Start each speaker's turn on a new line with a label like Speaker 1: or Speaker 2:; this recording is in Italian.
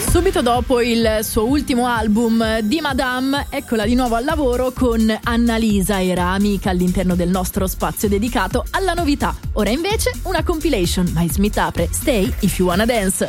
Speaker 1: Subito dopo il suo ultimo album di Madame, eccola di nuovo al lavoro con Annalisa, era amica all'interno del nostro spazio dedicato alla novità. Ora invece una compilation, My Smith apre Stay If You Wanna Dance.